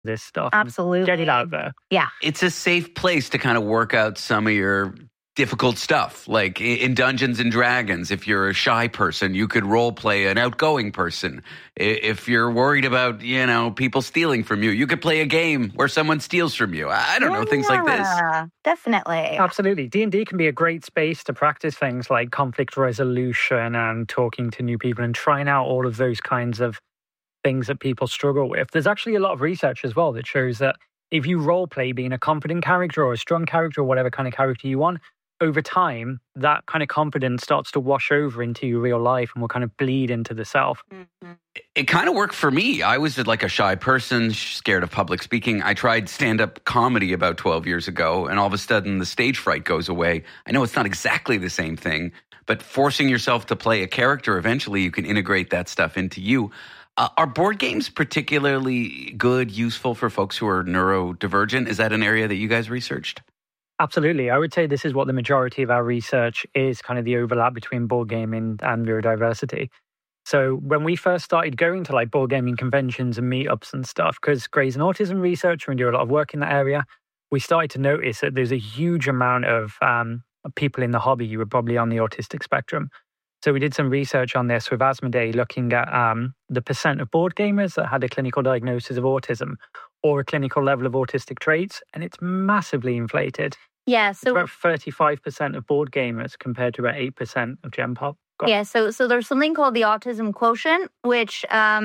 this stuff. Absolutely. Get it out there. Yeah. It's a safe place to kind of work out some of your difficult stuff. Like in Dungeons and Dragons, if you're a shy person, you could role play an outgoing person. If you're worried about, people stealing from you, you could play a game where someone steals from you. I don't know, things like this. Definitely. Absolutely. D&D can be a great space to practice things like conflict resolution and talking to new people and trying out all of those kinds of things that people struggle with. There's actually a lot of research as well that shows that if you role play being a confident character or a strong character or whatever kind of character you want, over time, that kind of confidence starts to wash over into your real life and will kind of bleed into the self. Mm-hmm. It kind of worked for me. I was like a shy person, scared of public speaking. I tried stand-up comedy about 12 years ago, and all of a sudden the stage fright goes away. I know it's not exactly the same thing, but forcing yourself to play a character, eventually you can integrate that stuff into you. Are board games particularly good, useful for folks who are neurodivergent? Is that an area that you guys researched? Absolutely. I would say this is what the majority of our research is, kind of the overlap between board gaming and neurodiversity. So when we first started going to like board gaming conventions and meetups and stuff, because Gray's an autism researcher and do a lot of work in that area, we started to notice that there's a huge amount of people in the hobby who are probably on the autistic spectrum. So we did some research on this with Asmodee, looking at the percent of board gamers that had a clinical diagnosis of autism or a clinical level of autistic traits, and it's massively inflated. Yeah, so it's about 35% of board gamers compared to about 8% of Gen Pop. Yeah, so there's something called the autism quotient, which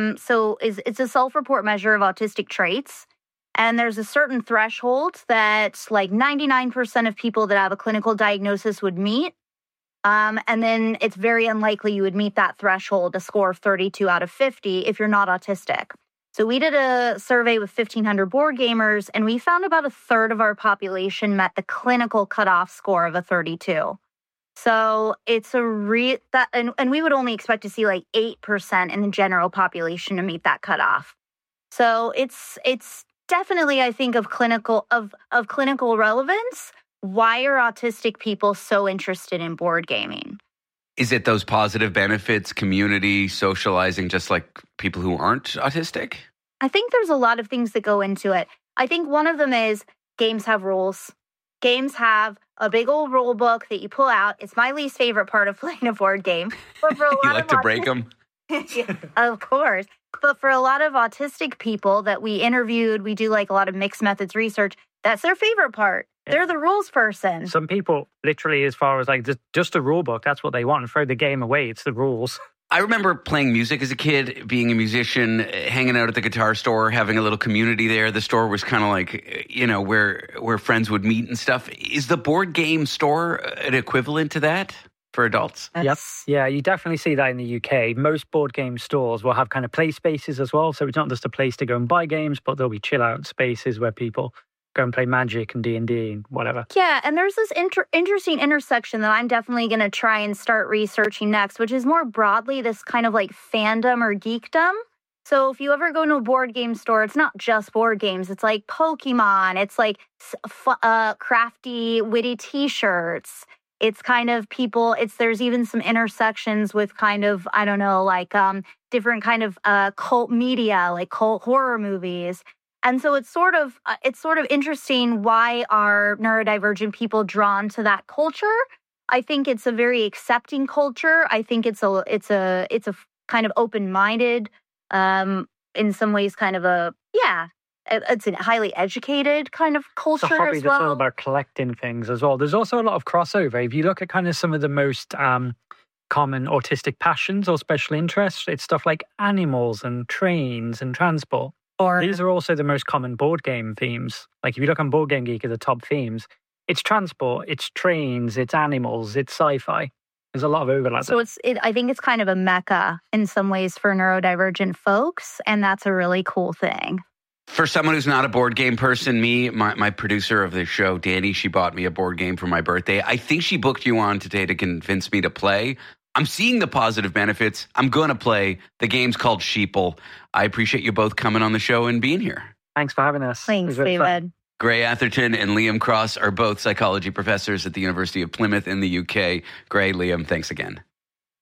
it's a self-report measure of autistic traits. And there's a certain threshold that like 99% of people that have a clinical diagnosis would meet. And then it's very unlikely you would meet that threshold, a score of 32 out of 50, if you're not autistic. So we did a survey with 1,500 board gamers, and we found about a third of our population met the clinical cutoff score of a 32. So it's and we would only expect to see like 8% in the general population to meet that cutoff. So it's definitely, I think, of clinical relevance. Why are autistic people so interested in board gaming? Is it those positive benefits, community, socializing, just like people who aren't autistic? I think there's a lot of things that go into it. I think one of them is games have rules. Games have a big old rule book that you pull out. It's my least favorite part of playing a board game. But for a lot you like to break them? Yeah, of course. But for a lot of autistic people that we interviewed, we do like a lot of mixed methods research. That's their favorite part. They're the rules person. Some people, literally, as far as like just a rule book, that's what they want. Throw the game away. It's the rules. I remember playing music as a kid, being a musician, hanging out at the guitar store, having a little community there. The store was kind of like, where friends would meet and stuff. Is the board game store an equivalent to that for adults? Yes. Yeah, you definitely see that in the UK. Most board game stores will have kind of play spaces as well. So it's not just a place to go and buy games, but there'll be chill out spaces where people go and play Magic and D&D and whatever. Yeah, and there's this interesting intersection that I'm definitely going to try and start researching next, which is more broadly this kind of like fandom or geekdom. So if you ever go to a board game store, it's not just board games. It's like Pokemon. It's like crafty, witty T-shirts. It's kind of people. There's even some intersections with kind of, I don't know, like different kind of cult media, like cult horror movies. And so it's sort of interesting, why are neurodivergent people drawn to that culture? I think it's a very accepting culture. I think it's a kind of open-minded, in some ways, kind of it's a highly educated kind of culture as well. It's a hobby that's all about collecting things as well. There's also a lot of crossover. If you look at kind of some of the most common autistic passions or special interests, it's stuff like animals and trains and transport. These are also the most common board game themes. Like if you look on Board Game Geek at the top themes, it's transport, it's trains, it's animals, it's sci-fi. There's a lot of overlap. So I think it's kind of a mecca in some ways for neurodivergent folks, and that's a really cool thing. For someone who's not a board game person, my producer of the show, Danny, she bought me a board game for my birthday. I think she booked you on today to convince me to play. I'm seeing the positive benefits. I'm going to play. The game's called Sheeple. I appreciate you both coming on the show and being here. Thanks for having us. Thanks, David. Gray Atherton and Liam Cross are both psychology professors at the University of Plymouth in the UK. Gray, Liam, thanks again.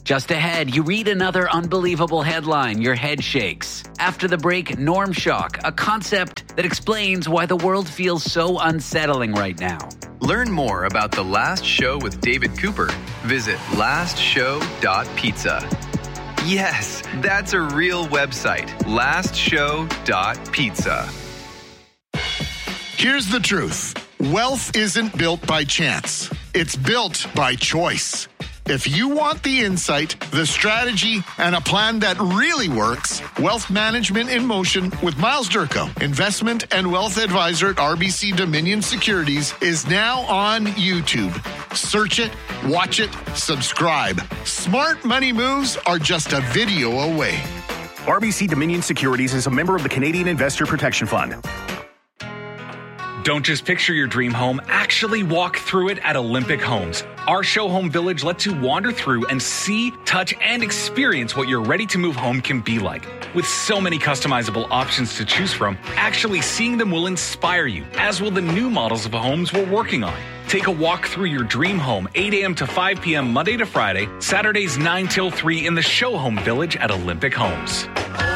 Just ahead, you read another unbelievable headline, your head shakes. After the break, norm shock, a concept that explains why the world feels so unsettling right now. Learn more about The Last Show with David Cooper. Visit lastshow.pizza. Yes, that's a real website, lastshow.pizza. Here's the truth. Wealth isn't built by chance. It's built by choice. If you want the insight, the strategy, and a plan that really works, Wealth Management in Motion with Miles Durko, investment and wealth advisor at RBC Dominion Securities, is now on YouTube. Search it, watch it, subscribe. Smart money moves are just a video away. RBC Dominion Securities is a member of the Canadian Investor Protection Fund. Don't just picture your dream home, actually walk through it at Olympic Homes. Our show home village lets you wander through and see, touch, and experience what your ready-to-move home can be like. With so many customizable options to choose from, actually seeing them will inspire you, as will the new models of homes we're working on. Take a walk through your dream home, 8 a.m. to 5 p.m. Monday to Friday, Saturdays 9 till 3 in the show home village at Olympic Homes.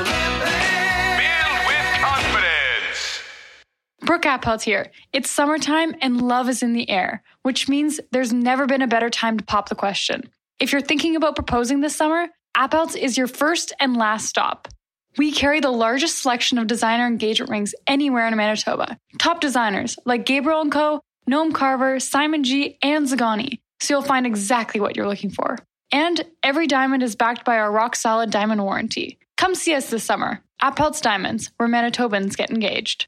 Brooke Appelt here. It's summertime and love is in the air, which means there's never been a better time to pop the question. If you're thinking about proposing this summer, Appelt's is your first and last stop. We carry the largest selection of designer engagement rings anywhere in Manitoba. Top designers like Gabriel & Co., Noam Carver, Simon G., and Zagani, so you'll find exactly what you're looking for. And every diamond is backed by our rock-solid diamond warranty. Come see us this summer. Appelt's Diamonds, where Manitobans get engaged.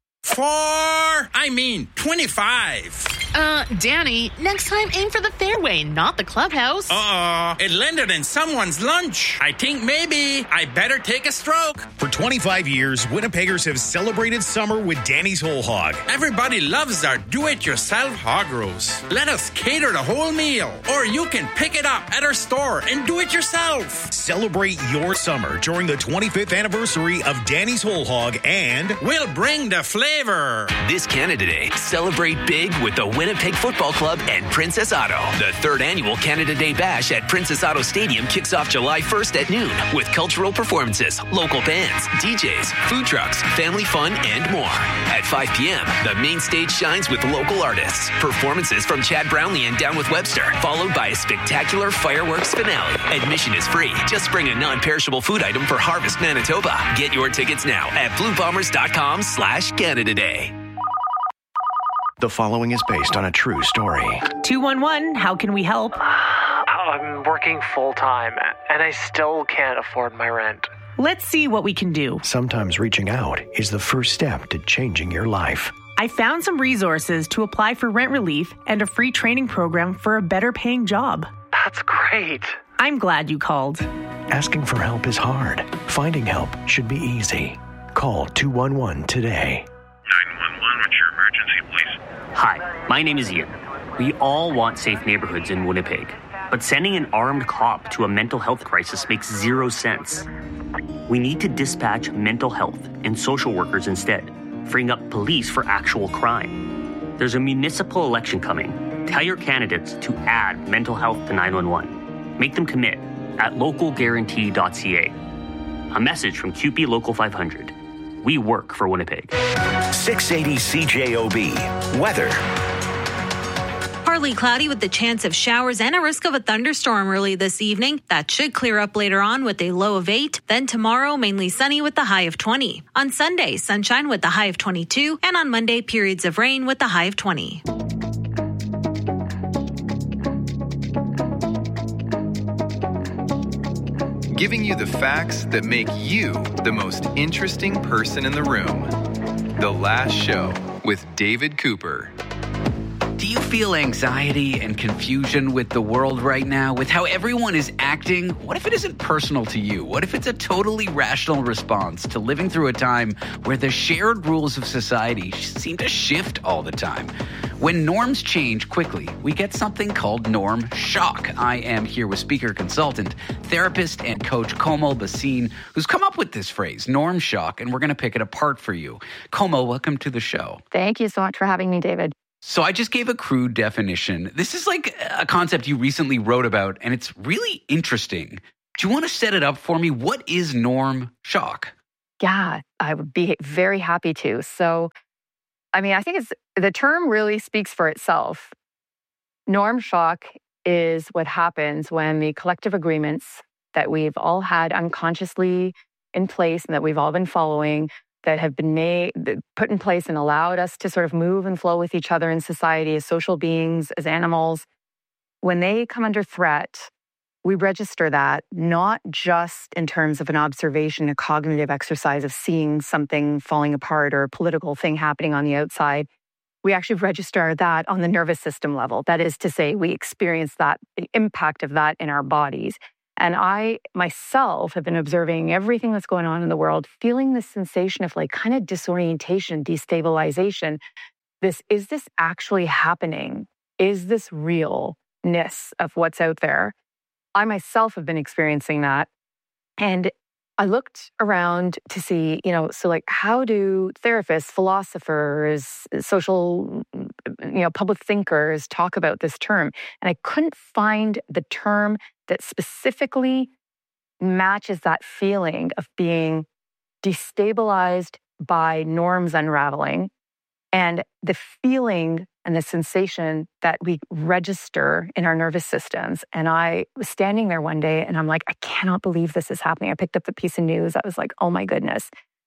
25. Danny, next time aim for the fairway, not the clubhouse. It landed in someone's lunch. I think maybe I better take a stroke. For 25 years, Winnipeggers have celebrated summer with Danny's Whole Hog. Everybody loves our do-it-yourself hog roast. Let us cater the whole meal. Or you can pick it up at our store and do it yourself. Celebrate your summer during the 25th anniversary of Danny's Whole Hog, and we'll bring the flavor. This Canada Day, celebrate big with the Winnipeg Football Club and Princess Auto. The third annual Canada Day Bash at Princess Auto Stadium kicks off July 1st at noon with cultural performances, local bands, DJs, food trucks, family fun, and more. At 5 p.m., the main stage shines with local artists, performances from Chad Brownlee and Down with Webster, followed by a spectacular fireworks finale. Admission is free. Just bring a non-perishable food item for Harvest Manitoba. Get your tickets now at bluebombers.com/Canada Day. The following is based on a true story. 211, how can we help? I'm working full-time, and I still can't afford my rent. Let's see what we can do. Sometimes reaching out is the first step to changing your life. I found some resources to apply for rent relief and a free training program for a better paying job. That's great. I'm glad you called. Asking for help is hard. Finding help should be easy. Call 211 today. 911, what's your emergency, please? Hi, my name is Ian. We all want safe neighborhoods in Winnipeg, but sending an armed cop to a mental health crisis makes zero sense. We need to dispatch mental health and social workers instead, freeing up police for actual crime. There's a municipal election coming. Tell your candidates to add mental health to 911. Make them commit at localguarantee.ca. A message from QP Local 500. We work for Winnipeg. 680 CJOB. Weather. Partly cloudy with the chance of showers and a risk of a thunderstorm early this evening. That should clear up later on with a low of 8. Then tomorrow, mainly sunny with the high of 20. On Sunday, sunshine with the high of 22. And on Monday, periods of rain with the high of 20. Giving you the facts that make you the most interesting person in the room. The Last Show with David Cooper. Do you feel anxiety and confusion with the world right now, with how everyone is acting? What if it isn't personal to you? What if it's a totally rational response to living through a time where the shared rules of society seem to shift all the time? When norms change quickly, we get something called norm shock. I am here with speaker consultant, therapist, and coach Komal Bhasin, who's come up with this phrase, norm shock, and we're going to pick it apart for you. Komal, welcome to the show. Thank you so much for having me, David. So I just gave a crude definition. This is like a concept you recently wrote about, and it's really interesting. Do you want to set it up for me? What is norm shock? Yeah, I would be very happy to. So, I mean, I think the term really speaks for itself. Norm shock is what happens when the collective agreements that we've all had unconsciously in place and that we've all been following, that have been put in place and allowed us to sort of move and flow with each other in society as social beings, as animals, when they come under threat, we register that not just in terms of an observation, a cognitive exercise of seeing something falling apart or a political thing happening on the outside. We actually register that on the nervous system level. That is to say, we experience that, the impact of that in our bodies. And I myself have been observing everything that's going on in the world, feeling this sensation of like kind of disorientation, destabilization. Is this actually happening? Is this realness of what's out there? I myself have been experiencing that. And I looked around to see, so like how do therapists, philosophers, social, public thinkers talk about this term? And I couldn't find the term that specifically matches that feeling of being destabilized by norms unraveling and the feeling and the sensation that we register in our nervous systems. And I was standing there one day and I'm like, I cannot believe this is happening. I picked up the piece of news. I was like, oh my goodness.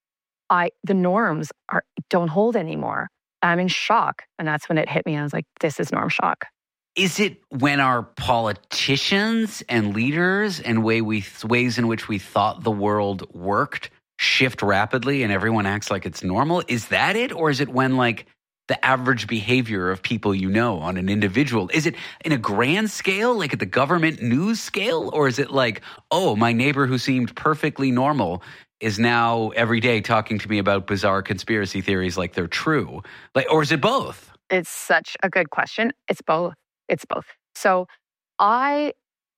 The norms don't hold anymore. I'm in shock. And that's when it hit me. I was like, this is norm shock. Is it when our politicians and leaders and ways in which we thought the world worked shift rapidly and everyone acts like it's normal? Is that it? Or is it when like the average behavior of people on an individual? Is it in a grand scale, like at the government news scale? Or is it like, oh, my neighbor who seemed perfectly normal is now every day talking to me about bizarre conspiracy theories like they're true? Or is it both? It's such a good question. It's both. So I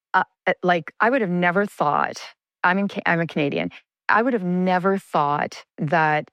would have never thought, I'm a Canadian. I would have never thought that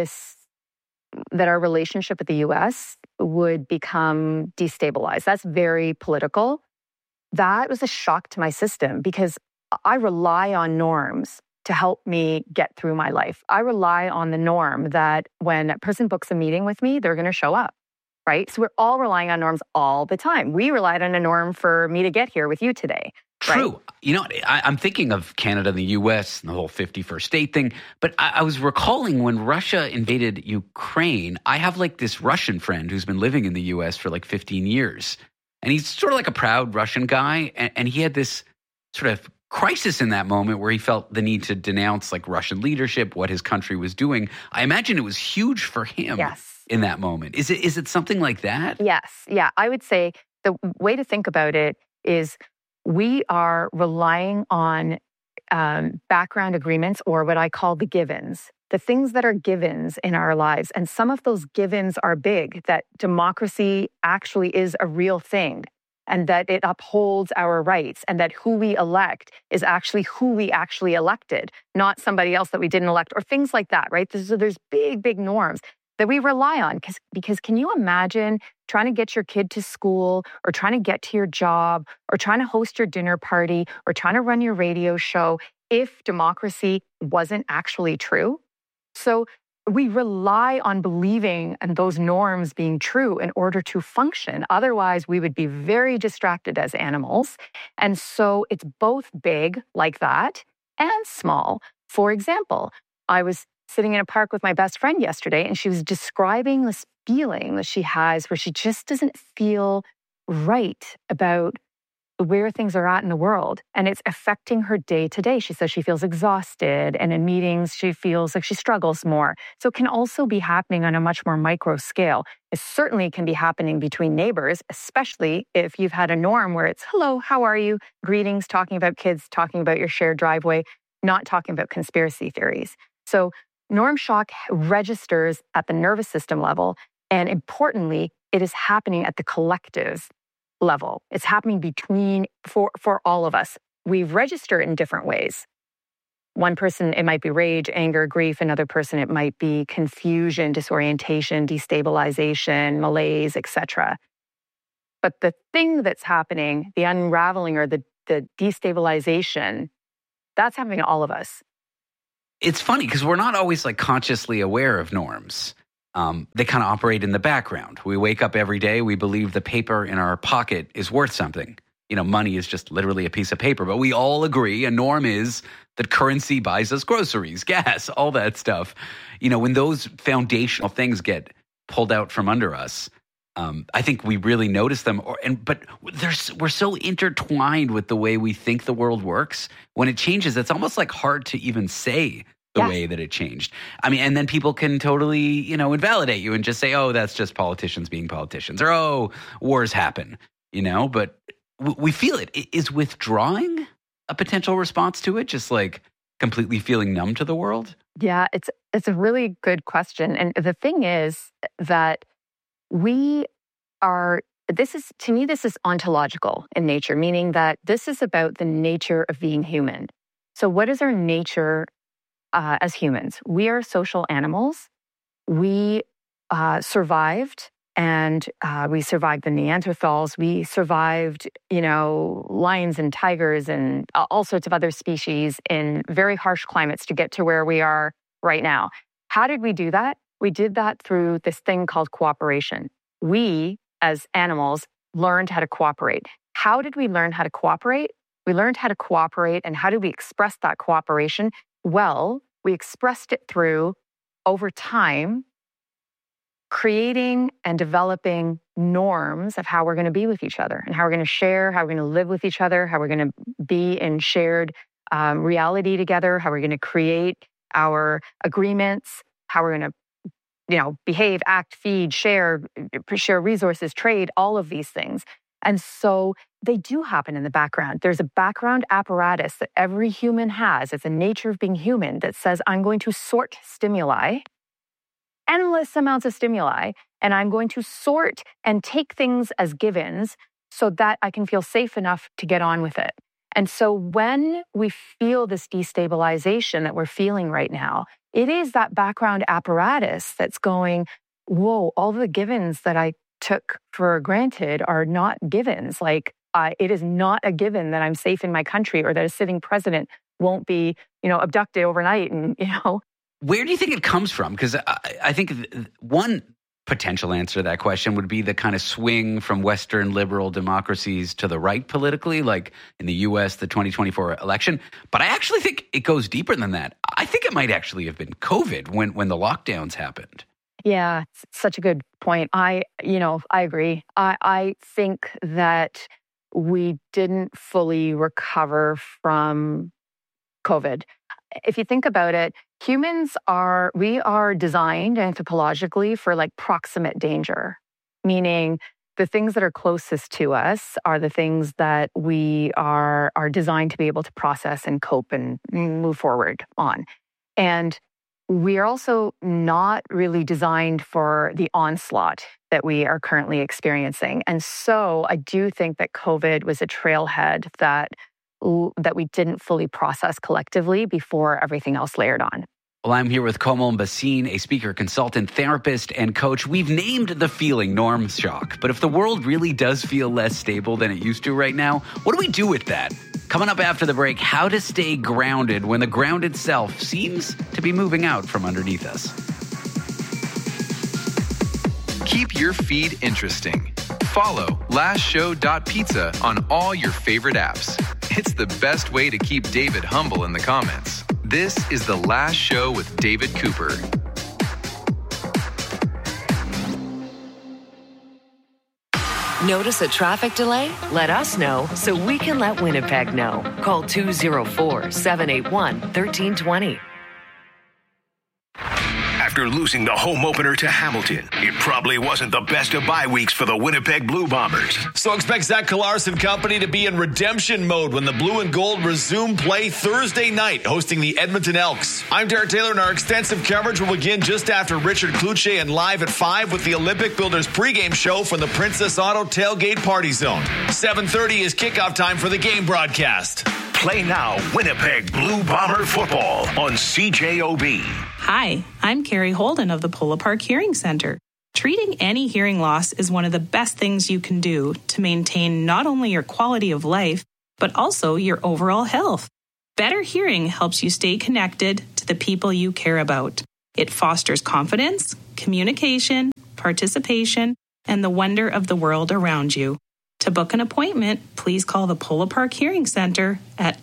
our relationship with the US would become destabilized. That's very political. That was a shock to my system because I rely on norms to help me get through my life. I rely on the norm that when a person books a meeting with me, they're going to show up, right? So we're all relying on norms all the time. We relied on a norm for me to get here with you today. True. Right? I'm thinking of Canada and the U.S. and the whole 51st state thing, but I was recalling when Russia invaded Ukraine, I have like this Russian friend who's been living in the U.S. for like 15 years. And he's sort of like a proud Russian guy. And he had this sort of crisis in that moment where he felt the need to denounce like Russian leadership, what his country was doing. I imagine it was huge for him in that moment. Is it something like that? Yes. Yeah. I would say the way to think about it is we are relying on background agreements, or what I call the givens, the things that are givens in our lives. And some of those givens are big, that democracy actually is a real thing and that it upholds our rights and that who we elect is actually who we actually elected, not somebody else that we didn't elect, or things like that, right? So there's big, big norms that we rely on. Because can you imagine trying to get your kid to school, or trying to get to your job, or trying to host your dinner party, or trying to run your radio show if democracy wasn't actually true? So we rely on believing and those norms being true in order to function. Otherwise, we would be very distracted as animals. And so it's both big like that and small. For example, I was sitting in a park with my best friend yesterday, and she was describing this feeling that she has where she just doesn't feel right about where things are at in the world. And it's affecting her day to day. She says she feels exhausted, and in meetings, she feels like she struggles more. So it can also be happening on a much more micro scale. It certainly can be happening between neighbors, especially if you've had a norm where it's, hello, how are you? Greetings, talking about kids, talking about your shared driveway, not talking about conspiracy theories. So norm shock registers at the nervous system level. And importantly, it is happening at the collective level. It's happening for all of us. We register in different ways. one person, it might be rage, anger, grief. Another person, it might be confusion, disorientation, destabilization, malaise, etc. But the thing that's happening, the unraveling or the destabilization, that's happening to all of us. It's funny because we're not always like consciously aware of norms. They kind of operate in the background. We wake up every day, we believe the paper in our pocket is worth something. You know, money is just literally a piece of paper, but we all agree a norm is that currency buys us groceries, gas, all that stuff. You know, when those foundational things get pulled out from under us, I think we really notice them. But we're so intertwined with the way we think the world works. When it changes, it's almost like hard to even say the way that it changed. I mean, and then people can totally, you know, invalidate you and just say, oh, that's just politicians being politicians, or, oh, wars happen, you know, but we feel it. Is withdrawing a potential response to it? Just like completely feeling numb to the world? Yeah, it's a really good question. And the thing is that this is ontological in nature, meaning that this is about the nature of being human. So what is our nature as humans? We are social animals. We survived, and we survived the Neanderthals. We survived, you know, lions and tigers and all sorts of other species in very harsh climates to get to where we are right now. How did we do that? We did that through this thing called cooperation. We, as animals, learned how to cooperate. How did we learn how to cooperate? We learned how to cooperate, and how did we express that cooperation? Well, we expressed it through, over time, creating and developing norms of how we're going to be with each other and how we're going to share, how we're going to live with each other, how we're going to be in shared reality together, how we're going to create our agreements, how we're going to, you know, behave, act, feed, share resources, trade, all of these things. And so they do happen in the background. There's a background apparatus that every human has. It's the nature of being human that says, I'm going to sort stimuli, endless amounts of stimuli, and I'm going to sort and take things as givens so that I can feel safe enough to get on with it. And so when we feel this destabilization that we're feeling right now, it is that background apparatus that's going, whoa, all the givens that I took for granted are not givens. Like, it is not a given that I'm safe in my country or that a sitting president won't be, you know, abducted overnight. And, you know. Where do you think it comes from? Because I think one potential answer to that question would be the kind of swing from Western liberal democracies to the right politically, like in the U.S., the 2024 election. But I actually think it goes deeper than that. I think it might actually have been COVID when the lockdowns happened. Yeah, it's such a good point. I agree. I think that we didn't fully recover from COVID. If you think about it, we are designed anthropologically for like proximate danger, meaning the things that are closest to us are the things that we are designed to be able to process and cope and move forward on. And we are also not really designed for the onslaught that we are currently experiencing. And so I do think that COVID was a trailhead that we didn't fully process collectively before everything else layered on. Well, I'm here with Komal Bhasin, a speaker, consultant, therapist, and coach. We've named the feeling norm shock. But if the world really does feel less stable than it used to right now, what do we do with that? Coming up after the break, how to stay grounded when the ground itself seems to be moving out from underneath us. Keep your feed interesting. Follow lastshow.pizza on all your favorite apps. It's the best way to keep David humble in the comments. This is The Last Show with David Cooper. Notice a traffic delay? Let us know so we can let Winnipeg know. Call 204-781-1320. After losing the home opener to Hamilton, it probably wasn't the best of bye weeks for the Winnipeg Blue Bombers. So expect Zach Kolaris and company to be in redemption mode when the Blue and Gold resume play Thursday night, hosting the Edmonton Elks. I'm Derek Taylor, and our extensive coverage will begin just after Richard Cloutier and live at 5 with the Olympic Builders pregame show from the Princess Auto Tailgate Party Zone. 7:30 is kickoff time for the game broadcast. Play now Winnipeg Blue Bomber football on CJOB. Hi, I'm Carrie Holden of the Polo Park Hearing Center. Treating any hearing loss is one of the best things you can do to maintain not only your quality of life, but also your overall health. Better hearing helps you stay connected to the people you care about. It fosters confidence, communication, participation, and the wonder of the world around you. To book an appointment, please call the Polo Park Hearing Center at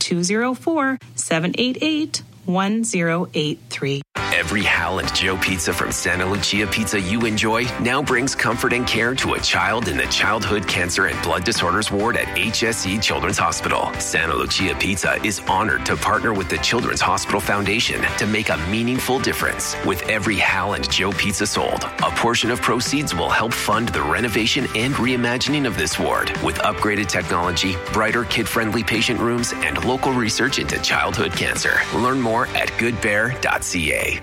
204-788-1083. Every Hal and Joe pizza from Santa Lucia Pizza you enjoy now brings comfort and care to a child in the Childhood Cancer and Blood Disorders Ward at HSE Children's Hospital. Santa Lucia Pizza is honored to partner with the Children's Hospital Foundation to make a meaningful difference. With every Hal and Joe pizza sold, a portion of proceeds will help fund the renovation and reimagining of this ward with upgraded technology, brighter kid-friendly patient rooms, and local research into childhood cancer. Learn more at goodbear.ca.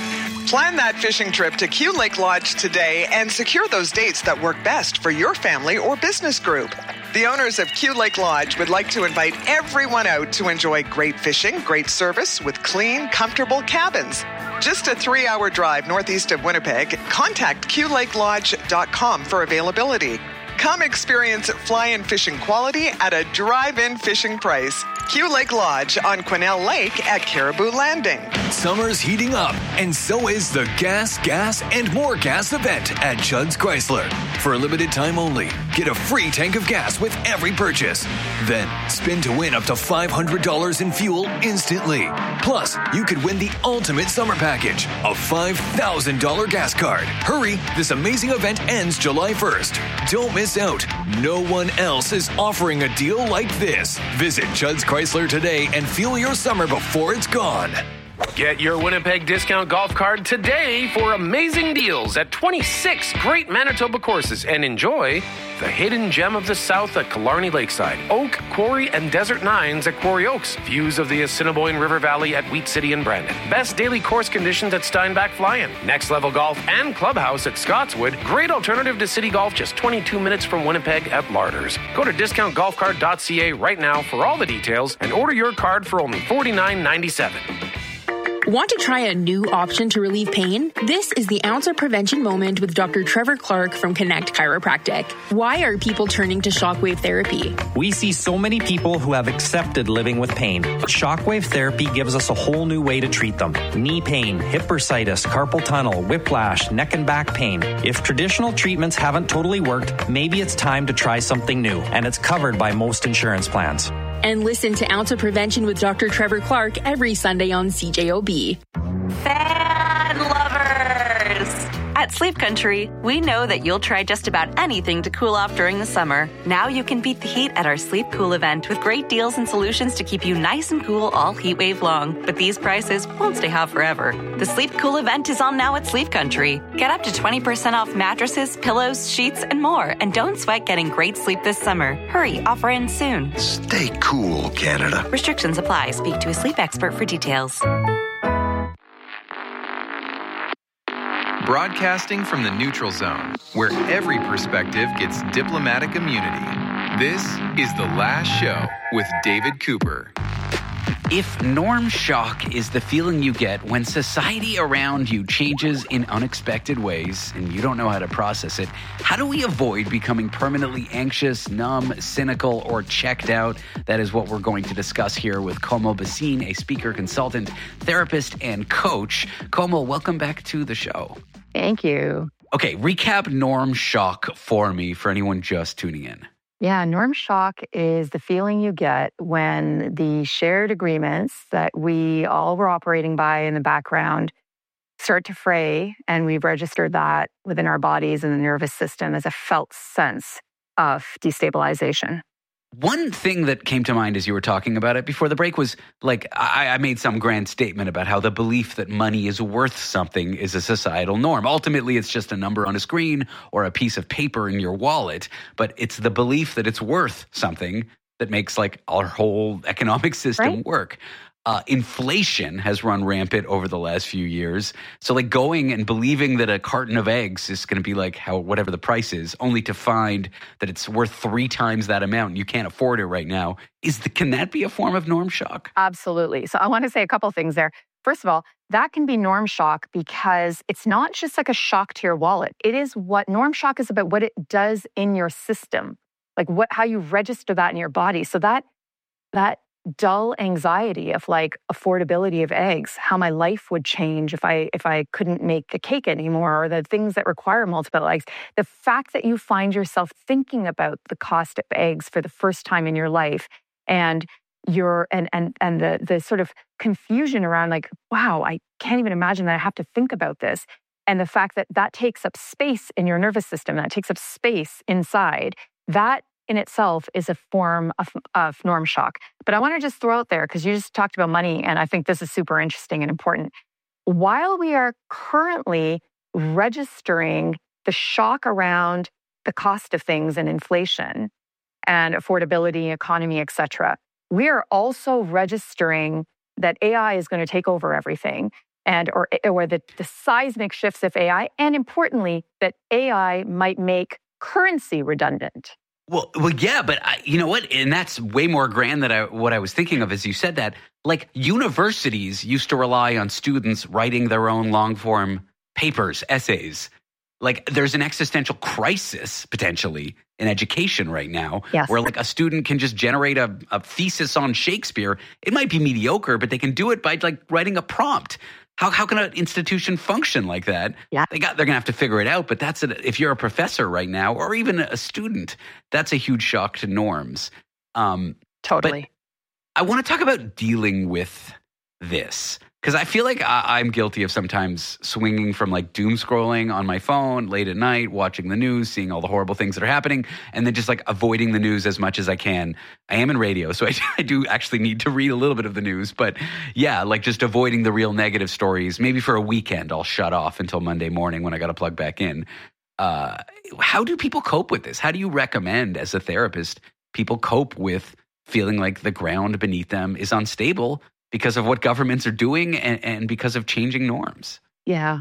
Plan that fishing trip to Q Lake Lodge today and secure those dates that work best for your family or business group. The owners of Q Lake Lodge would like to invite everyone out to enjoy great fishing, great service with clean, comfortable cabins. Just a 3-hour drive northeast of Winnipeg. Contact QLakeLodge.com for availability. Come experience fly-in fishing quality at a drive-in fishing price. Q Lake Lodge on Quesnel Lake at Caribou Landing. Summer's heating up, and so is the Gas, and More Gas event at Judd's Chrysler. For a limited time only, get a free tank of gas with every purchase. Then, spin to win up to $500 in fuel instantly. Plus, you could win the ultimate summer package, a $5,000 gas card. Hurry, this amazing event ends July 1st. Don't miss out. No one else is offering a deal like this. Visit Judd's Chrysler today and fuel your summer before it's gone. Get your Winnipeg Discount Golf Card today for amazing deals at 26 great Manitoba courses and enjoy the hidden gem of the South at Killarney Lakeside, Oak, Quarry, and Desert Nines at Quarry Oaks, views of the Assiniboine River Valley at Wheat City and Brandon, best daily course conditions at Steinbach Fly-In, Next Level Golf and Clubhouse at Scotswood, great alternative to City Golf just 22 minutes from Winnipeg at Larders. Go to discountgolfcard.ca right now for all the details and order your card for only $49.97. Want to try a new option to relieve pain? This is the Ounce of Prevention Moment with Dr. Trevor Clark from Connect Chiropractic. Why are people turning to shockwave therapy? We see so many people who have accepted living with pain. Shockwave therapy gives us a whole new way to treat them. Knee pain, hip bursitis, carpal tunnel, whiplash, neck and back pain. If traditional treatments haven't totally worked, maybe it's time to try something new, and it's covered by most insurance plans. And listen to Ounce of Prevention with Dr. Trevor Clark every Sunday on CJOB. Fan lovers! At Sleep Country, we know that you'll try just about anything to cool off during the summer. Now you can beat the heat at our Sleep Cool event with great deals and solutions to keep you nice and cool all heat wave long. But these prices won't stay hot forever. The Sleep Cool event is on now at Sleep Country. Get up to 20% off mattresses, pillows, sheets, and more. And don't sweat getting great sleep this summer. Hurry, offer ends soon. Stay cool, Canada. Restrictions apply. Speak to a sleep expert for details. Broadcasting from the neutral zone, where every perspective gets diplomatic immunity. This is The Last Show with David Cooper. If norm shock is the feeling you get when society around you changes in unexpected ways and you don't know how to process it, how do we avoid becoming permanently anxious, numb, cynical, or checked out? That is what we're going to discuss here with Komal Bhasin, a speaker, consultant, therapist, and coach. Komal, welcome back to the show. Thank you. Okay, recap norm shock for me for anyone just tuning in. Yeah, norm shock is the feeling you get when the shared agreements that we all were operating by in the background start to fray, and we've registered that within our bodies and the nervous system as a felt sense of destabilization. One thing that came to mind as you were talking about it before the break was, like, I made some grand statement about how the belief that money is worth something is a societal norm. Ultimately, it's just a number on a screen or a piece of paper in your wallet, but it's the belief that it's worth something that makes, like, our whole economic system work. Inflation has run rampant over the last few years. So like going and believing that a carton of eggs is going to be like whatever the price is, only to find that it's worth 3 times that amount and you can't afford it right now. Can that be a form of norm shock? Absolutely. So I want to say a couple things there. First of all, that can be norm shock because it's not just like a shock to your wallet. It is what norm shock is about, what it does in your system, like how you register that in your body. So that dull anxiety of like affordability of eggs, how my life would change if I couldn't make a cake anymore, or the things that require multiple eggs. The fact that you find yourself thinking about the cost of eggs for the first time in your life, and the sort of confusion around like, wow, I can't even imagine that I have to think about this. And the fact that that takes up space in your nervous system, that takes up space inside, that in itself is a form of norm shock. But I want to just throw out there, because you just talked about money, and I think this is super interesting and important. While we are currently registering the shock around the cost of things and inflation and affordability, economy, et cetera, we are also registering that AI is going to take over everything, or the seismic shifts of AI, and importantly, that AI might make currency redundant. Well, yeah, but you know what? And that's way more grand than what I was thinking of as you said that. Like, universities used to rely on students writing their own long-form papers, essays. Like, there's an existential crisis, potentially, in education right now, where like a student can just generate a thesis on Shakespeare. It might be mediocre, but they can do it by like writing a prompt. How can an institution function like that? Yeah. They're going to have to figure it out. But if you're a professor right now, or even a student, that's a huge shock to norms. Totally. But I want to talk about dealing with this, because I feel like I'm guilty of sometimes swinging from like doom scrolling on my phone late at night, watching the news, seeing all the horrible things that are happening, and then just like avoiding the news as much as I can. I am in radio, so I do actually need to read a little bit of the news. But yeah, like just avoiding the real negative stories. Maybe for a weekend, I'll shut off until Monday morning when I got to plug back in. How do people cope with this? How do you recommend, as a therapist, people cope with feeling like the ground beneath them is unstable because of what governments are doing and because of changing norms? Yeah.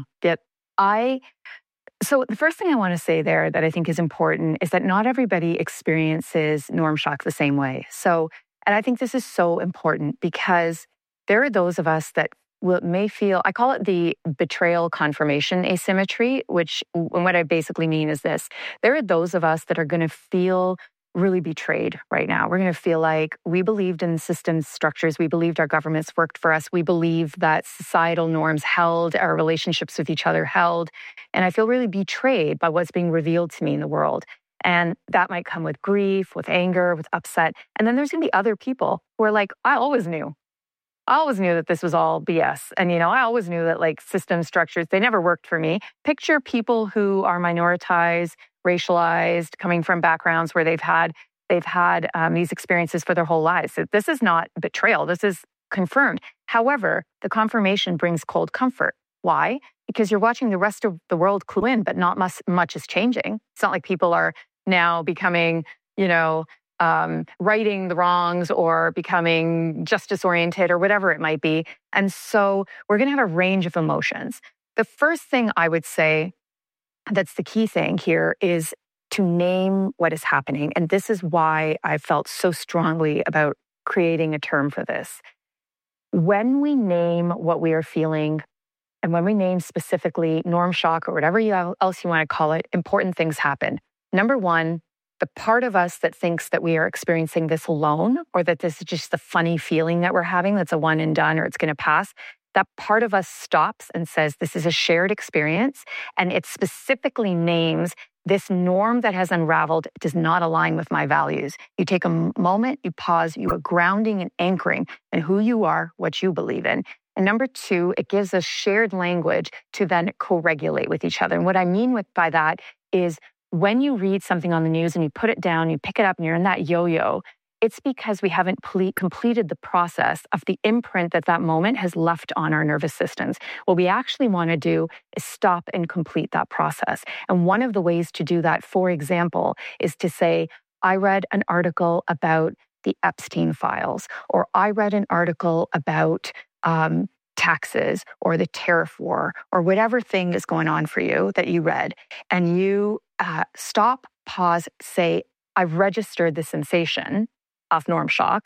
So the first thing I want to say there that I think is important is that not everybody experiences norm shock the same way. And I think this is so important because there are those of us that may feel, I call it the betrayal confirmation asymmetry, which what I basically mean is this. There are those of us that are going to feel really betrayed right now. We're going to feel like we believed in systems, structures. We believed our governments worked for us. We believed that societal norms held, our relationships with each other held. And I feel really betrayed by what's being revealed to me in the world. And that might come with grief, with anger, with upset. And then there's going to be other people who are like, I always knew that this was all BS. And, I always knew that like system structures, they never worked for me. Picture people who are minoritized, racialized, coming from backgrounds where they've had these experiences for their whole lives. So this is not betrayal. This is confirmed. However, the confirmation brings cold comfort. Why? Because you're watching the rest of the world clue in, but not much is changing. It's not like people are now becoming, righting the wrongs or becoming justice-oriented or whatever it might be. And so we're going to have a range of emotions. The first thing I would say that's the key thing here is to name what is happening. And this is why I felt so strongly about creating a term for this. When we name what we are feeling, and when we name specifically norm shock or whatever else you want to call it, important things happen. Number one, the part of us that thinks that we are experiencing this alone, or that this is just the funny feeling that we're having, that's a one and done, or it's going to pass, that part of us stops and says, this is a shared experience. And it specifically names this norm that has unraveled does not align with my values. You take a moment, you pause, you are grounding and anchoring in who you are, what you believe in. And number two, it gives us shared language to then co-regulate with each other. And what I mean by that is when you read something on the news and you put it down, you pick it up and you're in that yo-yo, it's because we haven't completed the process of the imprint that moment has left on our nervous systems. What we actually want to do is stop and complete that process. And one of the ways to do that, for example, is to say, I read an article about the Epstein files, or I read an article about taxes or the tariff war or whatever thing is going on for you that you read, and you stop, pause, say, I've registered the sensation of norm shock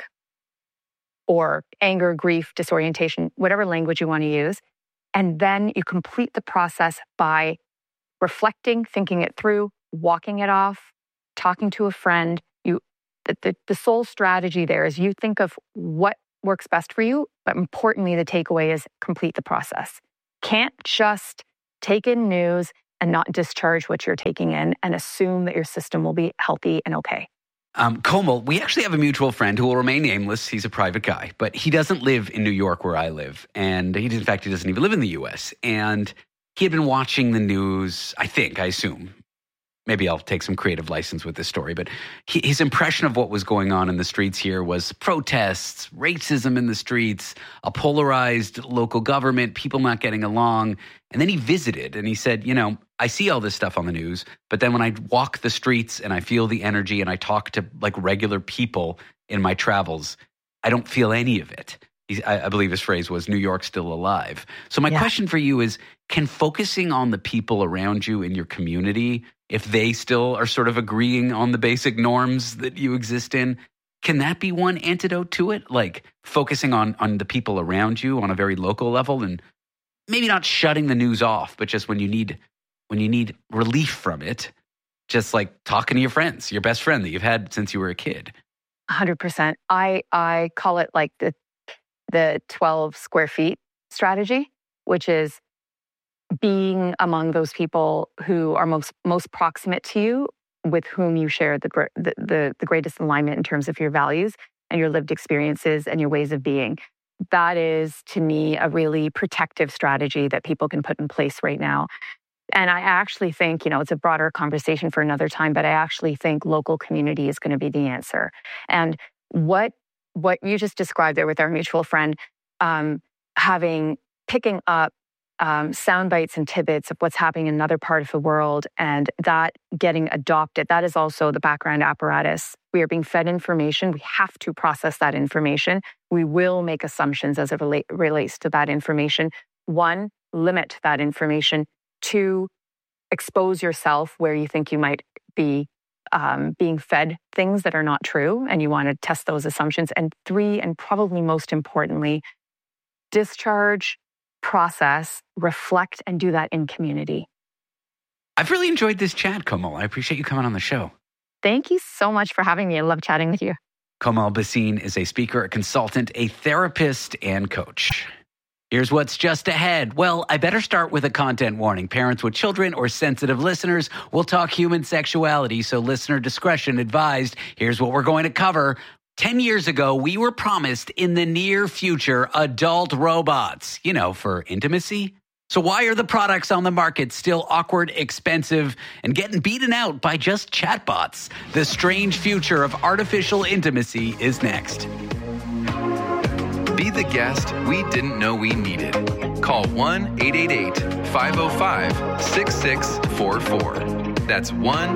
or anger, grief, disorientation, whatever language you want to use. And then you complete the process by reflecting, thinking it through, walking it off, talking to a friend. The sole strategy there is you think of what works best for you, but importantly, the takeaway is complete the process. Can't just take in news and not discharge what you're taking in and assume that your system will be healthy and okay. Komal, we actually have a mutual friend who will remain nameless. He's a private guy, but he doesn't live in New York where I live. And in fact, he doesn't even live in the U.S. And he had been watching the news, I assume. Maybe I'll take some creative license with this story, but his impression of what was going on in the streets here was protests, racism in the streets, a polarized local government, people not getting along. And then he visited and he said, I see all this stuff on the news, but then when I walk the streets and I feel the energy and I talk to like regular people in my travels, I don't feel any of it. I believe his phrase was, New York's still alive. So my question for you is, can focusing on the people around you in your community, if they still are sort of agreeing on the basic norms that you exist in, can that be one antidote to it? Like focusing on the people around you on a very local level and maybe not shutting the news off, but just when you need relief from it, just like talking to your friends, your best friend that you've had since you were a kid. 100%. I call it like the 12 square feet strategy, which is being among those people who are most proximate to you, with whom you share the greatest alignment in terms of your values and your lived experiences and your ways of being. That is, to me, a really protective strategy that people can put in place right now. And I actually think, it's a broader conversation for another time, but I actually think local community is going to be the answer. And what you just described there with our mutual friend, picking up sound bites and tidbits of what's happening in another part of the world and that getting adopted, that is also the background apparatus. We are being fed information. We have to process that information. We will make assumptions as it relates to that information. 1, limit that information. 2, expose yourself where you think you might be being fed things that are not true, and you want to test those assumptions. And 3, and probably most importantly, discharge, process, reflect, and do that in community. I've really enjoyed this chat, Komal. I appreciate you coming on the show. Thank you so much for having me. I love chatting with you. Komal Bhasin is a speaker, a consultant, a therapist, and coach. Here's what's just ahead. Well, I better start with a content warning. Parents with children or sensitive listeners will talk human sexuality, so listener discretion advised. Here's what we're going to cover. 10 years ago, we were promised in the near future adult robots, for intimacy. So why are the products on the market still awkward, expensive, and getting beaten out by just chatbots? The strange future of artificial intimacy is next. Be the guest we didn't know we needed. Call 1-888-505-6644. That's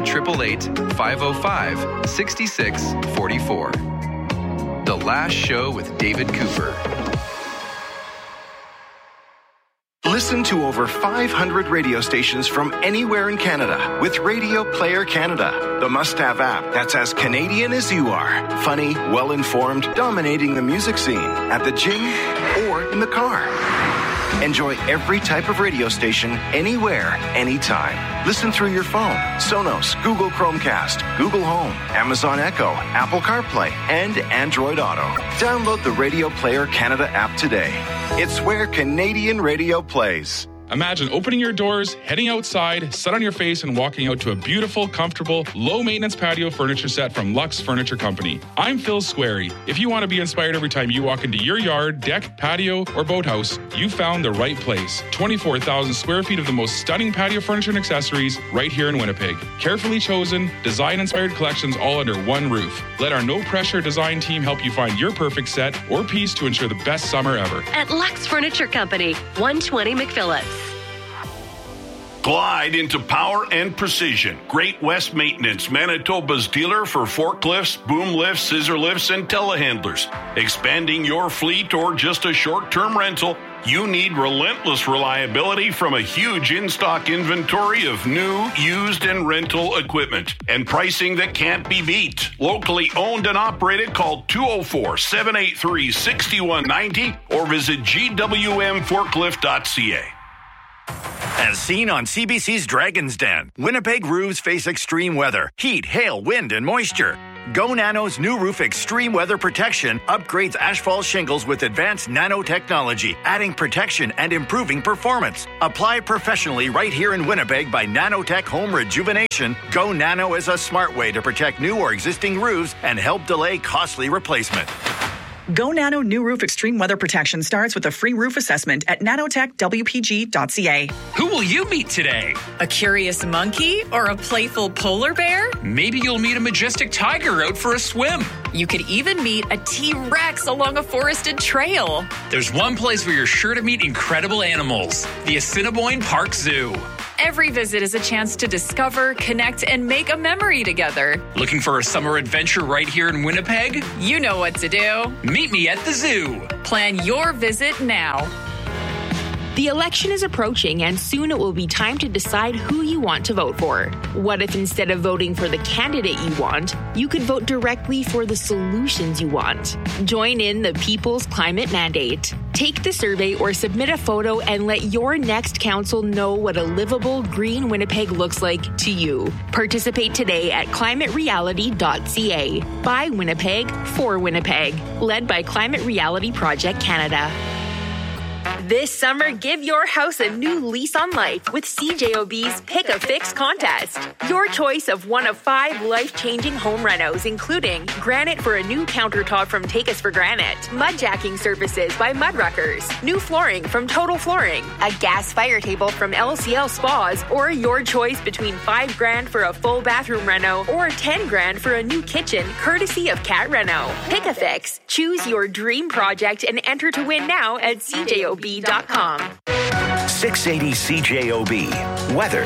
1-888-505-6644. The Last Show with David Cooper. Listen to over 500 radio stations from anywhere in Canada with Radio Player Canada, the must-have app that's as Canadian as you are. Funny, well-informed, dominating the music scene at the gym or in the car. Enjoy every type of radio station, anywhere, anytime. Listen through your phone, Sonos, Google Chromecast, Google Home, Amazon Echo, Apple CarPlay, and Android Auto. Download the Radio Player Canada app today. It's where Canadian radio plays. Imagine opening your doors, heading outside, set on your face, and walking out to a beautiful, comfortable, low-maintenance patio furniture set from Lux Furniture Company. I'm Phil Squarey. If you want to be inspired every time you walk into your yard, deck, patio, or boathouse, you found the right place. 24,000 square feet of the most stunning patio furniture and accessories right here in Winnipeg. Carefully chosen, design-inspired collections all under one roof. Let our no-pressure design team help you find your perfect set or piece to ensure the best summer ever. At Lux Furniture Company, 120 McPhillips. Glide into power and precision. Great West Maintenance, Manitoba's dealer for forklifts, boom lifts, scissor lifts, and telehandlers. Expanding your fleet or just a short-term rental, you need relentless reliability from a huge in-stock inventory of new, used, and rental equipment. And pricing that can't be beat. Locally owned and operated, call 204-783-6190 or visit gwmforklift.ca. As seen on CBC's Dragon's Den, Winnipeg roofs face extreme weather, heat, hail, wind, and moisture. Go Nano's new roof extreme weather protection upgrades asphalt shingles with advanced nanotechnology, adding protection and improving performance. Applied professionally right here in Winnipeg by Nanotech Home Rejuvenation, Go Nano is a smart way to protect new or existing roofs and help delay costly replacement. Go Nano New Roof Extreme Weather Protection starts with a free roof assessment at nanotechwpg.ca. Who will you meet today? A curious monkey or a playful polar bear? Maybe you'll meet a majestic tiger out for a swim. You could even meet a T-Rex along a forested trail. There's one place where you're sure to meet incredible animals, the Assiniboine Park Zoo. Every visit is a chance to discover, connect, and make a memory together. Looking for a summer adventure right here in Winnipeg? You know what to do. Meet me at the zoo. Plan your visit now. The election is approaching, and soon it will be time to decide who you want to vote for. What if instead of voting for the candidate you want, you could vote directly for the solutions you want? Join in the People's Climate Mandate. Take the survey or submit a photo and let your next council know what a livable green Winnipeg looks like to you. Participate today at climatereality.ca. By Winnipeg, for Winnipeg. Led by Climate Reality Project Canada. This summer, give your house a new lease on life with CJOB's Pick a Fix contest. Your choice of one of 5 life-changing home renos, including granite for a new countertop from Take Us for Granite, mudjacking services by Mudruckers, new flooring from Total Flooring, a gas fire table from LCL Spas, or your choice between $5,000 for a full bathroom reno or $10,000 for a new kitchen, courtesy of Cat Reno. Pick a Fix. Choose your dream project and enter to win now at CJOB.com. 680 CJOB. Weather.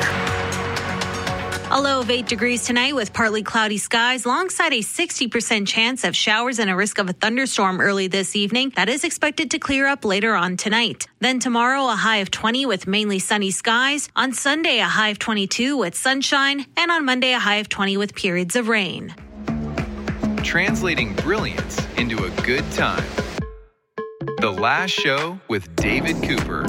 A low of 8 degrees tonight with partly cloudy skies alongside a 60% chance of showers and a risk of a thunderstorm early this evening. That is expected to clear up later on tonight. Then tomorrow, a high of 20 with mainly sunny skies. On Sunday, a high of 22 with sunshine. And on Monday, a high of 20 with periods of rain. Translating brilliance into a good time. The Last Show with David Cooper.